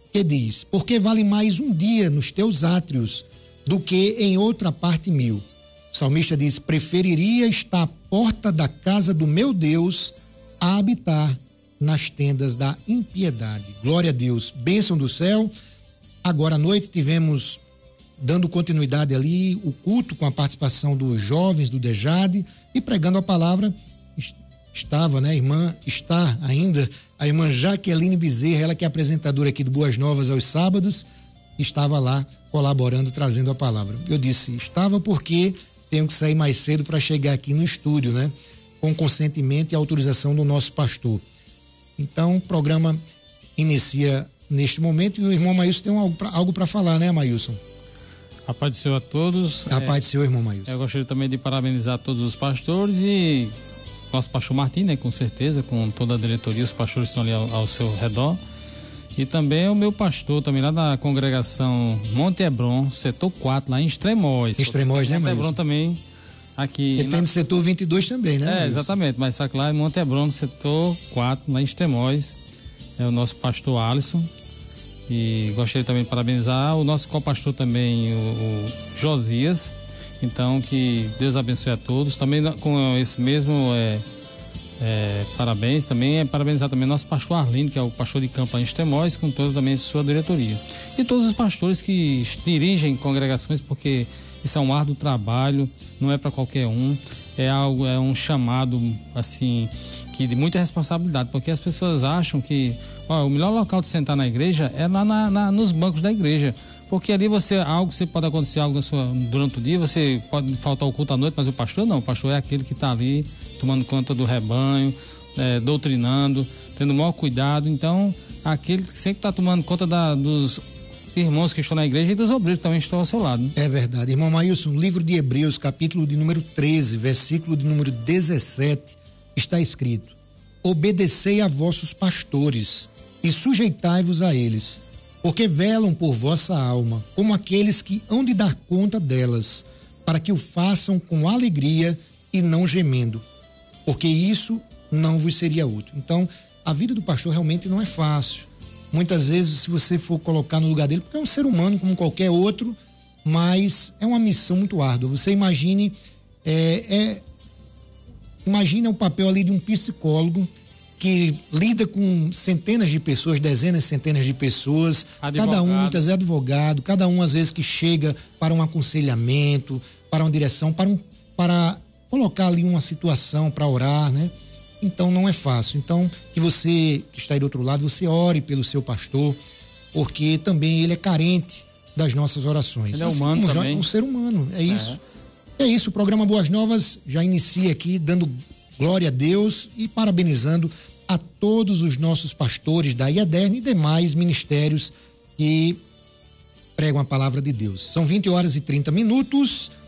que diz: porque vale mais um dia nos teus átrios do que em outra parte 1000. O salmista diz: preferiria estar à porta da casa do meu Deus a habitar nas tendas da impiedade. Glória a Deus, bênção do céu. Agora à noite tivemos, dando continuidade ali, o culto com a participação dos jovens do DEJAD e pregando a palavra. Estava, né, irmã, está ainda, a irmã Jaqueline Bezerra, ela que é apresentadora aqui do Boas Novas aos sábados, estava lá colaborando, trazendo a palavra. Eu disse, estava porque tenho que sair mais cedo para chegar aqui no estúdio, né, com consentimento e autorização do nosso pastor. Então, o programa inicia neste momento e o irmão Maílson tem algo para falar, né, Maílson? A paz do Senhor a todos. A paz do Senhor, irmão Maílson. Eu gostaria também de parabenizar todos os pastores e nosso pastor Martim, né, com certeza, com toda a diretoria, os pastores estão ali ao seu redor. E também o meu pastor, também lá da congregação Monte Hebron, setor 4, lá em Extremóis. Extremóis, né, Monte Maílson? Hebron também, aqui. E tem no setor 22 também, né, Maílson? Exatamente, mas só que lá em Monte Hebron, setor 4, lá em Extremóis, é o nosso pastor Alisson. E gostaria também de parabenizar o nosso co-pastor também, o Josias. Então, que Deus abençoe a todos. Também com esse mesmo parabéns, também parabenizar também o nosso pastor Arlindo, que é o pastor de campo lá em Extremóis, com toda também a sua diretoria. E todos os pastores que dirigem congregações, porque isso é um árduo trabalho, não é para qualquer um. É um chamado, assim, que de muita responsabilidade, porque as pessoas acham que o melhor local de sentar na igreja é lá nos bancos da igreja. Porque ali pode acontecer algo durante o dia, você pode faltar o culto à noite, mas o pastor não. O pastor é aquele que está ali tomando conta do rebanho, doutrinando, tendo o maior cuidado. Então, aquele que sempre está tomando conta dos irmãos que estão na igreja e dos obreiros que também estão ao seu lado. Né? É verdade. Irmão Maílson, livro de Hebreus, capítulo de número 13, versículo de número 17, está escrito: obedecei a vossos pastores e sujeitai-vos a eles, porque velam por vossa alma, como aqueles que hão de dar conta delas, para que o façam com alegria e não gemendo, porque isso não vos seria útil. Então, a vida do pastor realmente não é fácil. Muitas vezes, se você for colocar no lugar dele, porque é um ser humano como qualquer outro, mas é uma missão muito árdua. Você imagine, imagina o papel ali de um psicólogo que lida com centenas de pessoas, dezenas, centenas de pessoas, advogado. Cada um muitas vezes é advogado, cada um às vezes que chega para um aconselhamento, para uma direção, para colocar ali uma situação, para orar, né? Então não é fácil. Então, que você que está aí do outro lado, você ore pelo seu pastor, porque também ele é carente das nossas orações. Ele é humano também. Um ser humano, é isso. É isso, o programa Boas Novas já inicia aqui dando glória a Deus e parabenizando a todos os nossos pastores da IADERN e demais ministérios que pregam a palavra de Deus. São 20 horas e 30 minutos.